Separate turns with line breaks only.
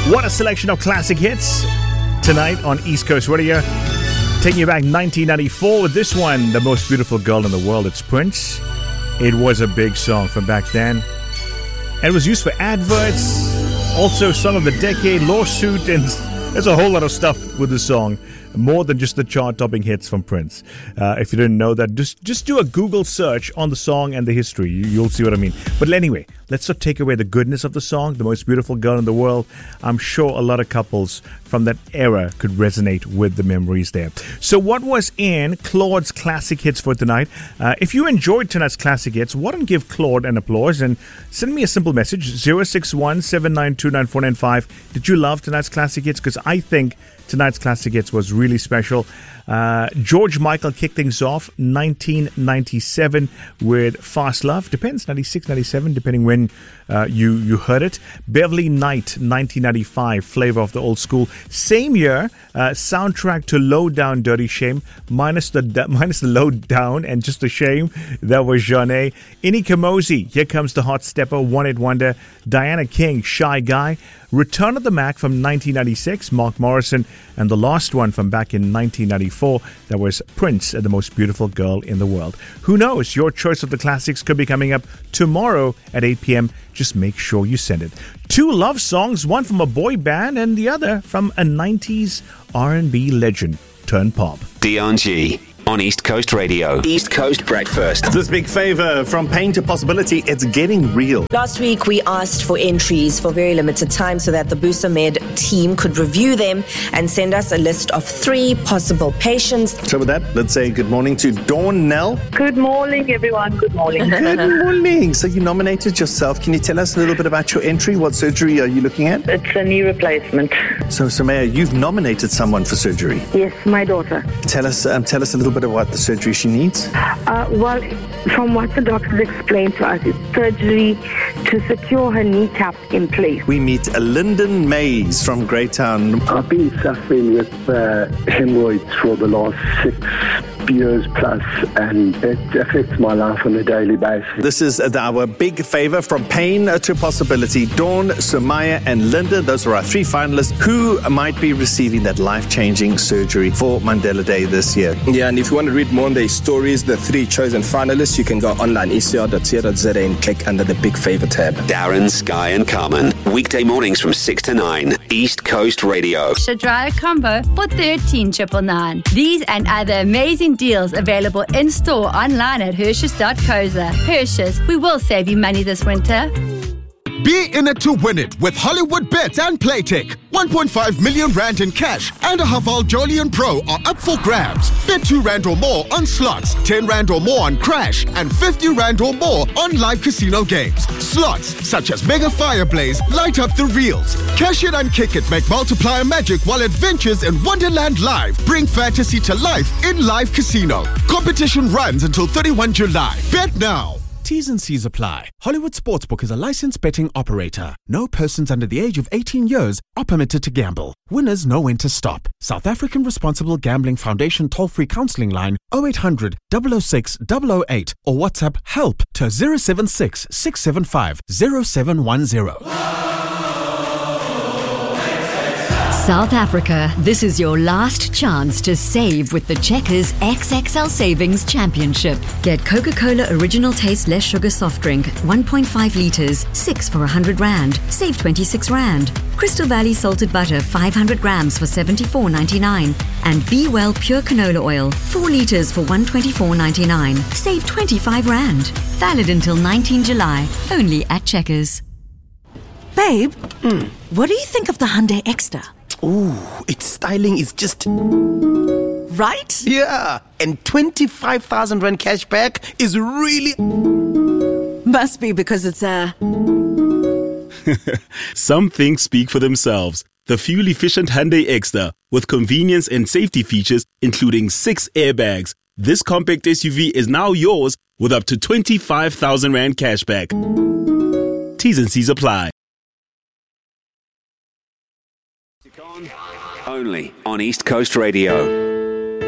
What a selection of classic hits tonight on East Coast Radio. Taking you back 1994 with this one, The Most Beautiful Girl in the World. It's Prince. It was a big song from back then. And it was used for adverts, also Song of the Decade, lawsuit, and there's a whole lot of stuff with the song. More than just the chart-topping hits from Prince. If you didn't know that, just do a Google search on the song and the history. You'll see what I mean. But anyway, let's not take away the goodness of the song, The Most Beautiful Girl in the World. I'm sure a lot of couples from that era could resonate with the memories there. So what was in Claude's classic hits for tonight? If you enjoyed tonight's classic hits, why don't give Claude an applause and send me a simple message, 061-792-9495. Did you love tonight's classic hits? Because I think tonight's classic hits was really special. George Michael kicked things off 1997 with Fast Love. Depends, 96, 97, depending when you heard it. Beverly Knight, 1995, Flavor of the Old School. Same year, soundtrack to Low Down, Dirty Shame, minus the Low Down and Just a Shame. That was Jeanne. Inni Kamosi, Here Comes the Hot Stepper, One Hit Wonder. Diana King, Shy Guy. Return of the Mac from 1996, Mark Morrison. And the last one from back in 1994, that was Prince, The Most Beautiful Girl in the World. Who knows? Your choice of the classics could be coming up tomorrow at 8 p.m. Just make sure you send it. Two love songs, one from a boy band and the other from a 90s R&B legend turned pop.
Dion G on East Coast Radio. East Coast Breakfast.
This big favor from pain to possibility, it's getting real.
Last week, we asked for entries for very limited time so that the Busa Med team could review them and send us a list of 3 possible patients.
So with that, let's say good morning to Dawn Nell.
Good morning, everyone. Good morning.
Good morning. So you nominated yourself. Can you tell us a little bit about your entry? What surgery are you looking at?
It's a knee replacement.
So Samaya, you've nominated someone for surgery.
Yes, my daughter.
Tell us a little bit of what the surgery she needs.
Well, from what the doctors explained to us, it's surgery to secure her kneecap in place.
We meet Lyndon Mays from Greytown.
I've been suffering with hemorrhoids for the last 6 years plus, and it affects my life on a daily basis.
This is our big favor from pain to possibility. Dawn, Sumaya, and Linda, those are our 3 finalists who might be receiving that life-changing surgery for Mandela Day this year.
Yeah, and if you want to read more on their stories, the 3 chosen finalists, you can go online, ecr.co.za, and click under the Big Favor tab.
Darren, Sky, and Carmen. Weekday mornings from 6 to 9. East Coast Radio.
Shadraya combo for 13,999. These and other amazing deals available in store online at Hershey's.co.za. Hershey's, we will save you money this winter.
Be in it to win it with Hollywood Bets and Playtech. 1.5 million rand in cash and a Haval Jolion Pro are up for grabs. Bet 2 rand or more on slots, 10 rand or more on crash, and 50 rand or more on live casino games. Slots such as Mega Fireblaze light up the reels. Cash it and kick it make multiplier magic while adventures in Wonderland Live bring fantasy to life in live casino. Competition runs until 31 July. Bet now. T's and C's apply. Hollywood Sportsbook is a licensed betting operator. No persons under the age of 18 years are permitted to gamble. Winners know when to stop. South African Responsible Gambling Foundation toll-free counselling line 0800 006 008 or WhatsApp help to 076 675 0710.
South Africa, this is your last chance to save with the Checkers XXL Savings Championship. Get Coca-Cola Original Taste Less Sugar Soft Drink, 1.5 litres, 6 for 100 Rand. Save 26 Rand. Crystal Valley Salted Butter, 500 grams for 74.99. And Be Well Pure Canola Oil, 4 litres for 124.99. Save 25 Rand. Valid until 19 July. Only at Checkers.
Babe, what do you think of the Hyundai Exter?
Ooh, its styling is just...
Right?
Yeah, and 25,000 Rand cashback is really...
Must be because it's a...
Some things speak for themselves. The fuel-efficient Hyundai Exter, with convenience and safety features including 6 airbags. This compact SUV is now yours with up to 25,000 Rand cashback. T's and C's apply.
Only on East Coast Radio.